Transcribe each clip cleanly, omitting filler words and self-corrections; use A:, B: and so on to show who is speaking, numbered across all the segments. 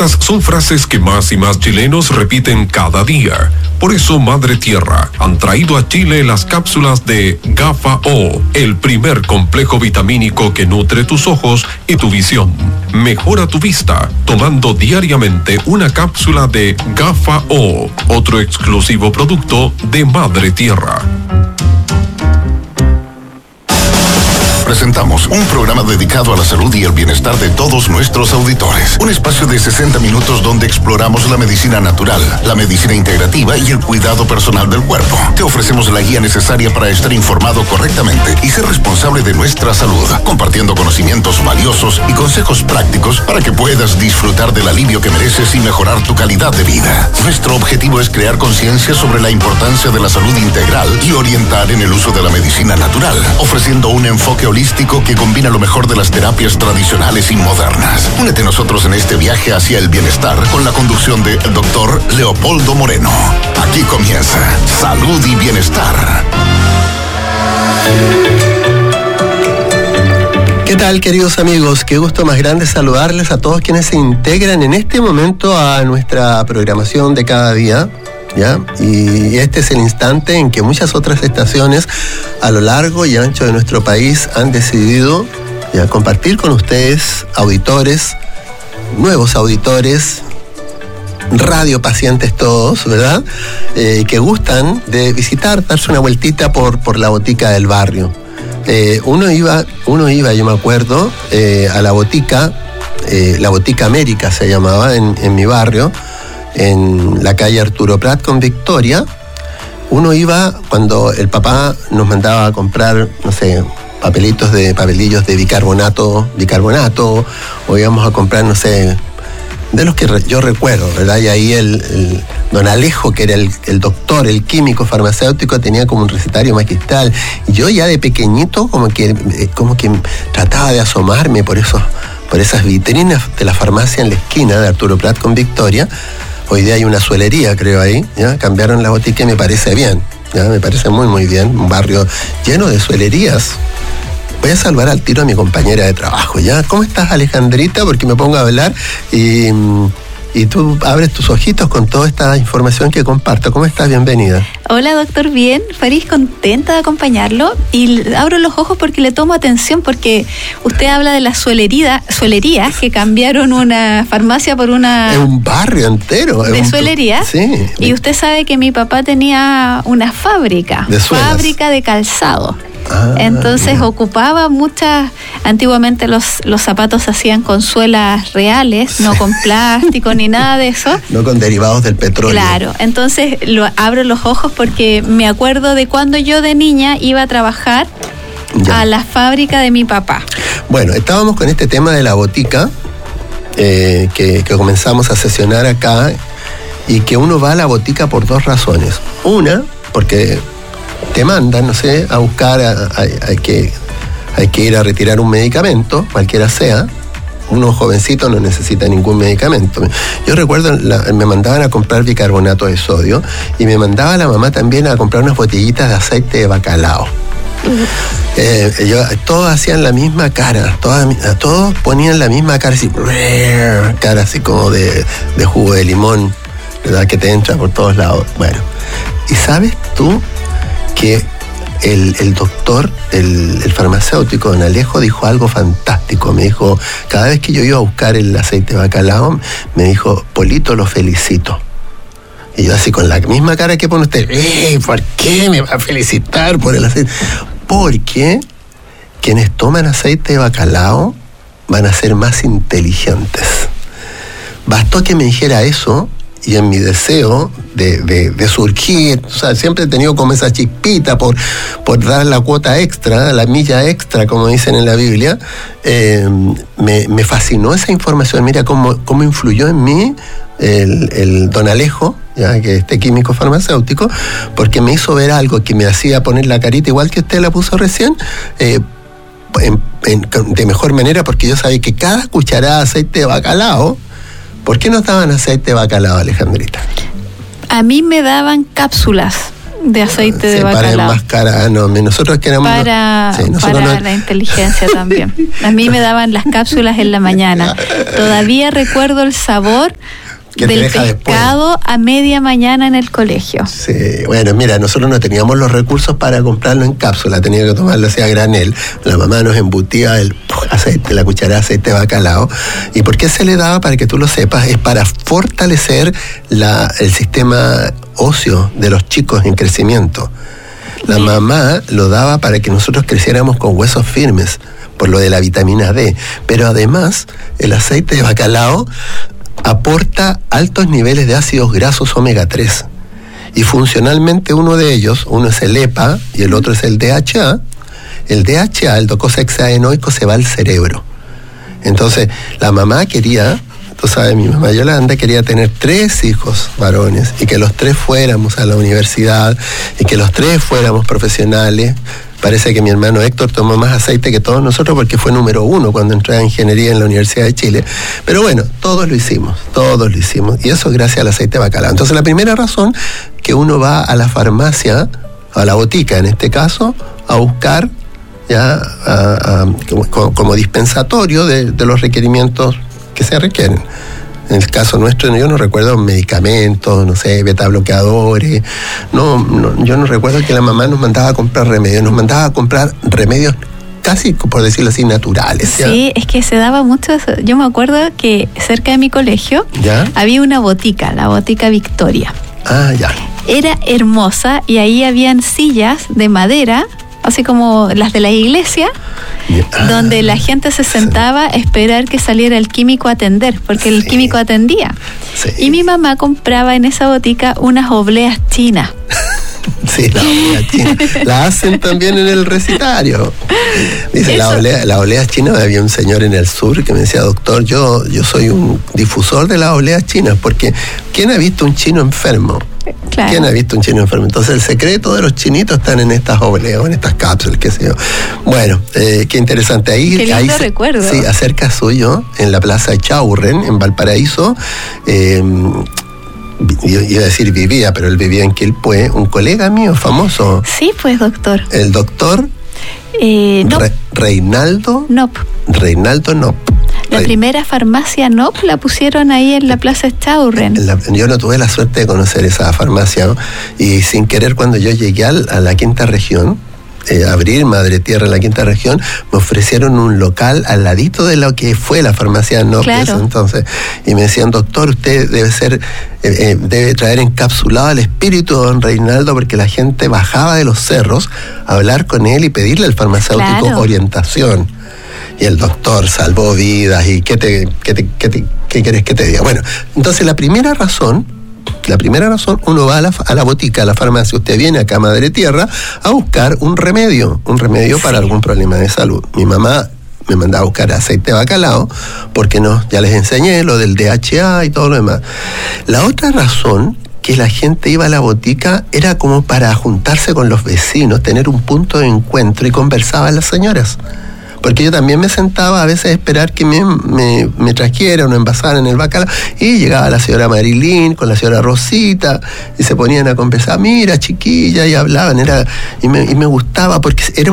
A: Estas son frases que más y más chilenos repiten cada día. Por eso Madre Tierra han traído a Chile las cápsulas de Gafa O, el primer complejo vitamínico que nutre tus ojos y tu visión. Mejora tu vista tomando diariamente una cápsula de Gafa O, otro exclusivo producto de Madre Tierra.
B: Presentamos un programa dedicado a la salud y el bienestar de todos nuestros auditores. Un espacio de 60 minutos donde exploramos la medicina natural, la medicina integrativa y el cuidado personal del cuerpo. Te ofrecemos la guía necesaria para estar informado correctamente y ser responsable de nuestra salud, compartiendo conocimientos valiosos y consejos prácticos para que puedas disfrutar del alivio que mereces y mejorar tu calidad de vida. Nuestro objetivo es crear conciencia sobre la importancia de la salud integral y orientar en el uso de la medicina natural, ofreciendo un enfoque holístico que combina lo mejor de las terapias tradicionales y modernas. Únete a nosotros en este viaje hacia el bienestar con la conducción del Dr. Leopoldo Moreno. Aquí comienza Salud y Bienestar.
C: ¿Qué tal, queridos amigos? Qué gusto más grande saludarles a todos quienes se integran en este momento a nuestra programación de cada día. ¿Ya? Y este es el instante en que muchas otras estaciones a lo largo y ancho de nuestro país han decidido ya compartir con ustedes, auditores, nuevos auditores, radiopacientes todos, ¿verdad? Que gustan de visitar, darse una vueltita por la botica del barrio. Uno iba, yo me acuerdo, a la botica América se llamaba en mi barrio, en la calle Arturo Prat con Victoria. Uno iba cuando el papá nos mandaba a comprar, no sé, papelillos de bicarbonato, o íbamos a comprar, no sé, de los que yo recuerdo, ¿verdad? Y ahí el don Alejo, que era el doctor, el químico farmacéutico, tenía como un recetario magistral. Yo ya de pequeñito como que trataba de asomarme por esas vitrinas de la farmacia en la esquina de Arturo Prat con Victoria. Hoy día hay una suelería, creo, ahí, ¿ya? Cambiaron la botica y me parece bien, ¿ya? Me parece muy, muy bien. Un barrio lleno de suelerías. Voy a salvar al tiro a mi compañera de trabajo, ¿ya? ¿Cómo estás, Alejandrita? Porque me pongo a hablar y tú abres tus ojitos con toda esta información que comparto. ¿Cómo estás? Bienvenida.
D: Hola, doctor, bien, feliz, contenta de acompañarlo, y abro los ojos porque le tomo atención, porque usted habla de las suelerías que cambiaron una farmacia por una...
C: Es un barrio entero.
D: De suelerías.
C: Sí.
D: Y usted sabe que mi papá tenía una fábrica de calzado. Entonces ocupaba antiguamente los zapatos se hacían con suelas reales, no con plástico ni nada de eso.
C: No con derivados del petróleo.
D: Claro, entonces abro los ojos porque me acuerdo de cuando yo de niña iba a trabajar a la fábrica de mi papá.
C: Bueno, estábamos con este tema de la botica, que comenzamos a sesionar acá, y que uno va a la botica por dos razones. Una, porque te mandan, no sé, a buscar, hay que ir a retirar un medicamento, cualquiera sea. Uno jovencito no necesita ningún medicamento. Yo recuerdo, me mandaban a comprar bicarbonato de sodio, y me mandaba la mamá también a comprar unas botellitas de aceite de bacalao. Todos hacían la misma cara, todos ponían la misma cara, así como de jugo de limón, ¿verdad? Que te entra por todos lados. Bueno, ¿y sabes tú que el doctor, el farmacéutico don Alejo, dijo algo fantástico? Me dijo, cada vez que yo iba a buscar el aceite de bacalao, me dijo: Polito, lo felicito. Y yo así con la misma cara que pone usted: ¿por qué me va a felicitar por el aceite? Porque quienes toman aceite de bacalao van a ser más inteligentes. Bastó que me dijera eso, y en mi deseo de surgir, o sea, siempre he tenido como esa chispita por dar la cuota extra, la milla extra, como dicen en la Biblia, me fascinó esa información. Mira cómo influyó en mí el don Alejo, ya que este químico farmacéutico, porque me hizo ver algo que me hacía poner la carita igual que usted la puso recién, de mejor manera, porque yo sabía que cada cucharada de aceite de bacalao. ¿Por qué nos daban aceite de bacalao, Alejandrita?
D: A mí me daban cápsulas de aceite de bacalao.
C: Para enmascarar, no, nosotros queremos...
D: Para la inteligencia también. A mí me daban las cápsulas en la mañana. Todavía recuerdo el sabor del pescado después. A media mañana en el colegio.
C: Sí, bueno, mira, nosotros no teníamos los recursos para comprarlo en cápsula, tenía que tomarlo así a granel. La mamá nos embutía el aceite, la cucharada de aceite de bacalao. ¿Y por qué se le daba? Para que tú lo sepas, es para fortalecer el sistema óseo de los chicos en crecimiento. La mamá lo daba para que nosotros creciéramos con huesos firmes, por lo de la vitamina D. Pero además, el aceite de bacalao aporta altos niveles de ácidos grasos omega 3 y funcionalmente uno de ellos, uno es el EPA y el otro es el DHA. El DHA, el docosahexaenoico, se va al cerebro. Entonces la mamá quería, tú sabes, mi mamá Yolanda quería tener 3 hijos varones y que los 3 fuéramos a la universidad y que los 3 fuéramos profesionales. Parece que mi hermano Héctor tomó más aceite que todos nosotros porque fue número 1 cuando entré a ingeniería en la Universidad de Chile. Pero bueno, todos lo hicimos. Y eso gracias al aceite de bacalao. Entonces la primera razón que uno va a la farmacia, a la botica en este caso, a buscar ya como dispensatorio de los requerimientos que se requieren. En el caso nuestro, yo no recuerdo medicamentos, no sé, beta-bloqueadores. Yo no recuerdo que la mamá nos mandaba a comprar remedios. Nos mandaba a comprar remedios casi, por decirlo así, naturales. ¿Ya?
D: Sí, es que se daba mucho eso. Yo me acuerdo que cerca de mi colegio había una botica, la botica Victoria.
C: Ah, ya.
D: Era hermosa y ahí habían sillas de madera, así como las de la iglesia, donde la gente se sentaba a esperar que saliera el químico a atender, porque el químico atendía. Sí. Y mi mamá compraba en esa botica unas obleas chinas.
C: Sí, la oblea china. La hacen también en el recetario. Dice, la oblea china, había un señor en el sur que me decía, doctor, yo soy un difusor de las obleas chinas, porque ¿quién ha visto un chino enfermo? Claro. ¿Quién ha visto un chino enfermo? Entonces el secreto de los chinitos están en estas obleas, en estas cápsulas, qué sé yo. Bueno, qué interesante.
D: Qué lindo recuerdo.
C: Sí, acerca suyo, en la plaza de Chaurren, en Valparaíso, yo iba a decir vivía, pero él vivía en Quilpué, un colega mío famoso.
D: Sí, pues, doctor.
C: El doctor Reinaldo
D: Nop.
C: Reinaldo Nop.
D: La primera farmacia Nop la pusieron ahí en la Plaza Chaurren.
C: Yo no tuve la suerte de conocer esa farmacia, ¿no? Y sin querer, cuando yo llegué a la quinta región, abrir Madre Tierra en la quinta región, me ofrecieron un local al ladito de lo que fue la farmacia Nop.
D: Claro.
C: Entonces, y me decían, doctor, usted debe traer encapsulado al espíritu de don Reinaldo, porque la gente bajaba de los cerros a hablar con él y pedirle al farmacéutico orientación. Y el doctor salvó vidas. ¿Y qué querés que te diga? Bueno, entonces la primera razón, uno va a la botica, a la farmacia, usted viene acá a Madre Tierra a buscar un remedio para algún problema de salud. Mi mamá me mandaba a buscar aceite de bacalao, porque ya les enseñé lo del DHA y todo lo demás. La otra razón que la gente iba a la botica era como para juntarse con los vecinos, tener un punto de encuentro, y conversaban las señoras. Porque yo también me sentaba a veces a esperar que me trajeran o envasaran el bacalao, y llegaba la señora Marilyn con la señora Rosita y se ponían a conversar, mira chiquilla, y hablaban, y me gustaba porque era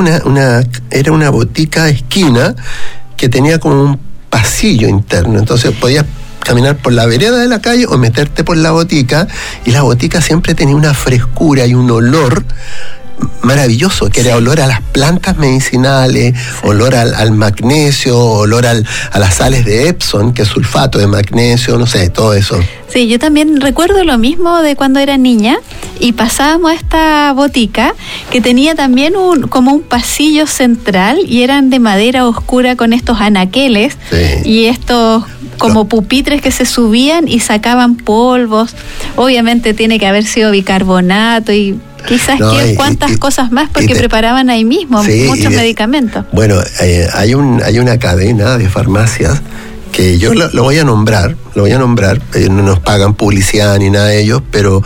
C: una botica de esquina que tenía como un pasillo interno, entonces podías caminar por la vereda de la calle o meterte por la botica, y la botica siempre tenía una frescura y un olor maravilloso, que era olor a las plantas medicinales, olor al magnesio, olor a las sales de Epsom, que es sulfato de magnesio, no sé, todo eso.
D: Sí, yo también recuerdo lo mismo de cuando era niña, y pasábamos a esta botica que tenía también como un pasillo central, y eran de madera oscura con estos anaqueles, y estos como pupitres que se subían y sacaban polvos. Obviamente tiene que haber sido bicarbonato y quizás cuántas cosas más, porque preparaban ahí mismo muchos medicamentos.
C: Bueno, hay una cadena de farmacias que yo lo voy a nombrar, ellos no nos pagan publicidad ni nada de ellos, pero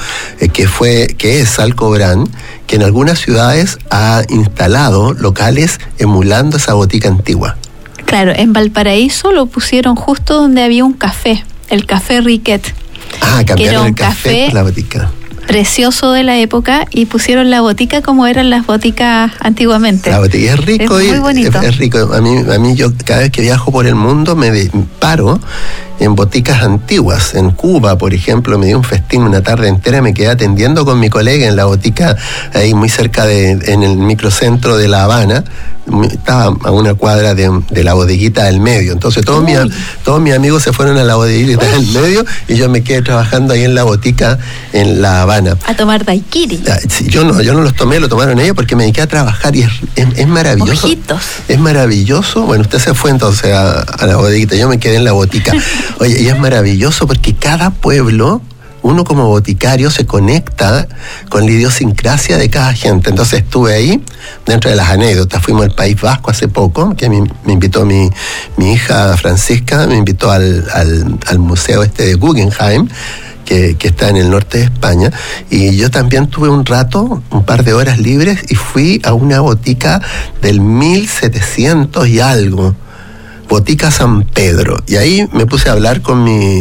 C: que es Salcobran, que en algunas ciudades ha instalado locales emulando esa botica antigua.
D: Claro, en Valparaíso lo pusieron justo donde había un café, el Café Riquet.
C: Ah, cambiaron el café por la botica.
D: precioso de la época y pusieron la botica como eran las boticas antiguamente.
C: La botica es rico,
D: es muy bonito.
C: Es rico. A mí yo cada vez que viajo por el mundo me paro en boticas antiguas. En Cuba, por ejemplo, me di un festín una tarde entera, me quedé atendiendo con mi colega en la botica ahí muy cerca en el microcentro de La Habana. Estaba a una cuadra de la bodeguita del medio. Entonces todos mis amigos se fueron a la bodeguita del medio y yo me quedé trabajando ahí en la botica en La Habana.
D: A tomar daiquiri.
C: Sí, yo no los tomé, lo tomaron ellos porque me dediqué a trabajar y es maravilloso.
D: Ojitos.
C: Es maravilloso. Bueno, usted se fue entonces a la bodeguita, yo me quedé en la botica. Oye, y es maravilloso porque cada pueblo, uno como boticario se conecta con la idiosincrasia de cada gente. Entonces estuve ahí, dentro de las anécdotas, fuimos al País Vasco hace poco, que me invitó mi hija Francisca, me invitó al museo de Guggenheim, que está en el norte de España, y yo también tuve un par de horas libres, y fui a una botica del 1700 y algo, Botica San Pedro, y ahí me puse a hablar con mis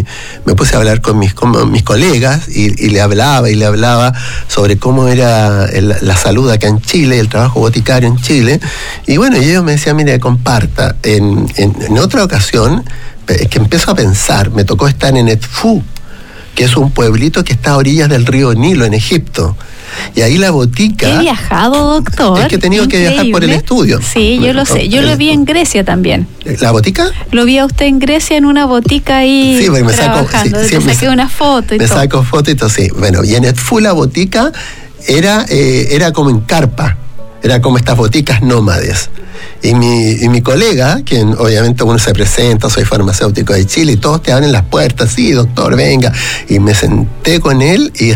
C: colegas y le hablaba sobre cómo era la salud acá en Chile, el trabajo boticario en Chile, y bueno, y ellos me decían, mire, comparta. En otra ocasión, que empiezo a pensar, me tocó estar en Edfú, que es un pueblito que está a orillas del río Nilo, en Egipto. Y ahí la botica...
D: He viajado, doctor.
C: Es que he tenido que viajar por el estudio.
D: Sí, yo lo sé. Yo lo vi en Grecia también.
C: ¿La botica?
D: Lo vi a usted en Grecia en una botica ahí, sí, me trabajando. Me saqué una foto y todo.
C: Me saco foto y todo, sí. Bueno, y en Edfú la botica era como en carpa. Era como estas boticas nómades. Y mi colega, quien obviamente uno se presenta, soy farmacéutico de Chile, y todos te abren las puertas, sí, doctor, venga. Y me senté con él y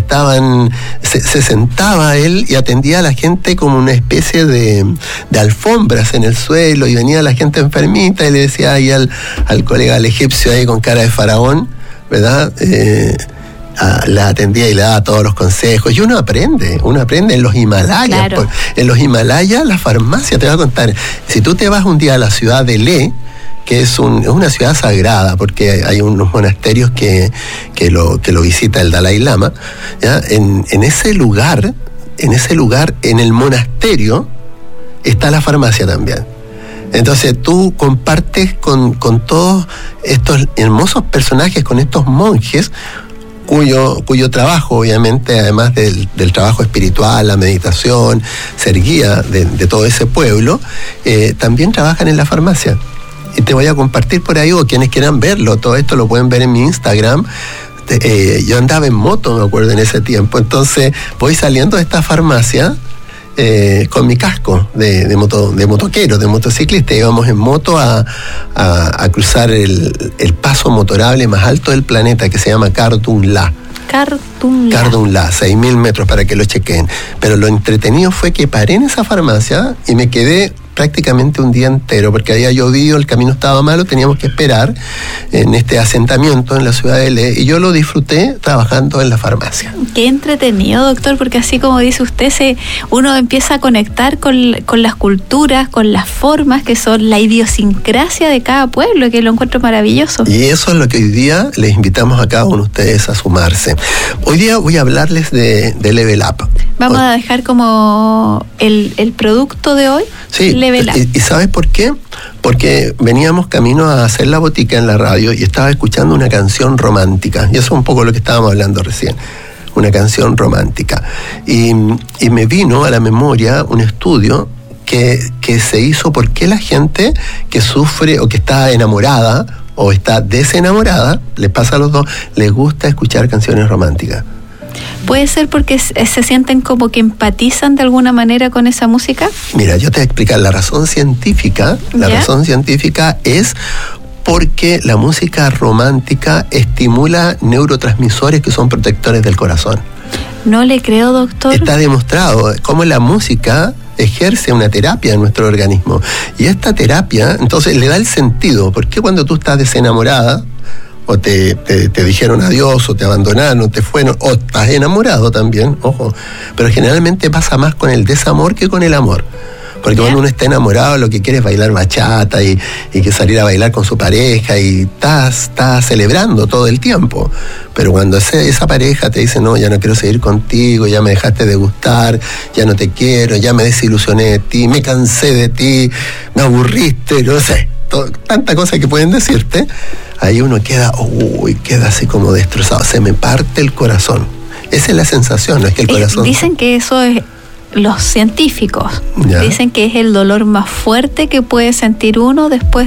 C: se sentaba él y atendía a la gente como una especie de alfombras en el suelo, y venía la gente enfermita y le decía ahí al colega, al egipcio ahí con cara de faraón, ¿verdad? La atendía y le daba todos los consejos, y uno aprende en los Himalayas.
D: Claro.
C: En los Himalayas la farmacia, te voy a contar, si tú te vas un día a la ciudad de Leh, que es una ciudad sagrada, porque hay unos monasterios que lo visita el Dalai Lama, ¿ya? En ese lugar, en el monasterio, está la farmacia también. Entonces tú compartes con todos estos hermosos personajes, con estos monjes, cuyo trabajo, obviamente, además del trabajo espiritual, la meditación, ser guía de todo ese pueblo, también trabajan en la farmacia. Y te voy a compartir por ahí, o quienes quieran verlo, todo esto lo pueden ver en mi Instagram. Yo andaba en moto, me acuerdo, en ese tiempo, entonces voy saliendo de esta farmacia con mi casco de motoquero, de motociclista. Íbamos en moto a cruzar el paso motorable más alto del planeta, que se llama Khardung La. Khardung La, 6.000 metros, para que lo chequen. Pero lo entretenido fue que paré en esa farmacia y me quedé prácticamente un día entero, porque había llovido, el camino estaba malo, teníamos que esperar en este asentamiento en la ciudad de Leh, y yo lo disfruté trabajando en la farmacia.
D: Qué entretenido, doctor, porque así como dice usted, uno empieza a conectar con las culturas, con las formas que son la idiosincrasia de cada pueblo, que lo encuentro maravilloso.
C: Y eso es lo que hoy día les invitamos a cada uno de ustedes a sumarse. Hoy día voy a hablarles de Level Up.
D: Vamos a dejar como el producto de hoy.
C: Sí,
D: Level Up.
C: ¿Y sabes por qué? Porque veníamos camino a hacer la botica en la radio y estaba escuchando una canción romántica, y eso es un poco lo que estábamos hablando recién, una canción romántica. Y me vino a la memoria un estudio que se hizo por qué la gente que sufre o que está enamorada o está desenamorada, les pasa a los dos, les gusta escuchar canciones románticas.
D: ¿Puede ser porque se sienten como que empatizan de alguna manera con esa música?
C: Mira, yo te voy a explicar la razón científica. La razón científica es porque la música romántica estimula neurotransmisores que son protectores del corazón.
D: No le creo, doctor.
C: Está demostrado cómo la música ejerce una terapia en nuestro organismo. Y esta terapia, entonces, le da el sentido. ¿Por qué cuando tú estás desenamorada, o te dijeron adiós, o te abandonaron, te fueron, o estás enamorado también, ojo, pero generalmente pasa más con el desamor que con el amor? Porque cuando uno está enamorado, lo que quiere es bailar bachata y que salir a bailar con su pareja y está celebrando todo el tiempo. Pero cuando esa pareja te dice, no, ya no quiero seguir contigo, ya me dejaste de gustar, ya no te quiero, ya me desilusioné de ti, me cansé de ti, me aburriste, no sé, tanta cosa que pueden decirte, ahí uno queda así como destrozado, se me parte el corazón. Esa es la sensación, no es que el corazón...
D: Dicen que eso es... Los científicos dicen que es el dolor más fuerte que puede sentir uno después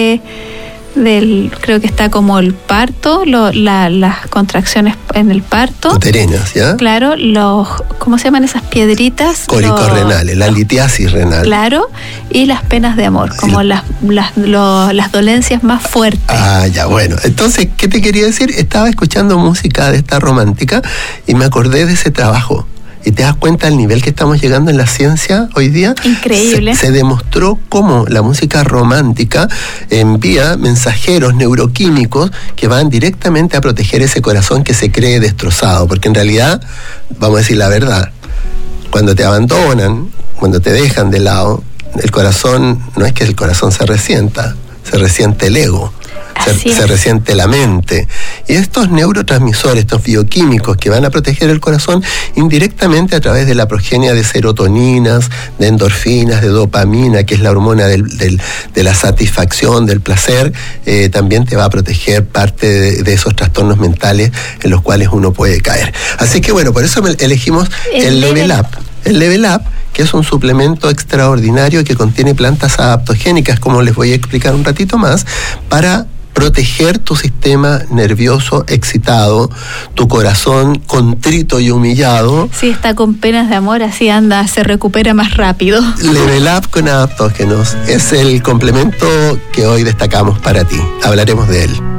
D: creo que está como el parto, las contracciones en el parto.
C: Uterinas, ¿ya?
D: Claro, ¿cómo se llaman esas piedritas?
C: Cólicos renales, la litiasis renal.
D: Claro, y las penas de amor, como las dolencias más fuertes.
C: Ah, ya, bueno. Entonces, ¿qué te quería decir? Estaba escuchando música de esta romántica y me acordé de ese trabajo. Y te das cuenta del nivel que estamos llegando en la ciencia hoy día.
D: Increíble.
C: Se demostró cómo la música romántica envía mensajeros neuroquímicos que van directamente a proteger ese corazón que se cree destrozado. Porque en realidad, vamos a decir la verdad, cuando te abandonan, cuando te dejan de lado, el corazón, no es que el corazón se resienta, se resiente el ego. Se resiente la mente. Y estos neurotransmisores, estos bioquímicos que van a proteger el corazón indirectamente a través de la progenia de serotoninas, de endorfinas, de dopamina, que es la hormona de la satisfacción, del placer, también te va a proteger parte de esos trastornos mentales en los cuales uno puede caer. Así que bueno, por eso elegimos el Level Up. El Level Up, que es un suplemento extraordinario que contiene plantas adaptogénicas, como les voy a explicar un ratito más, para proteger tu sistema nervioso excitado, tu corazón contrito y humillado.
D: Sí, está con penas de amor, así anda, se recupera más rápido.
C: Level Up con adaptógenos es el complemento que hoy destacamos para ti. Hablaremos de él.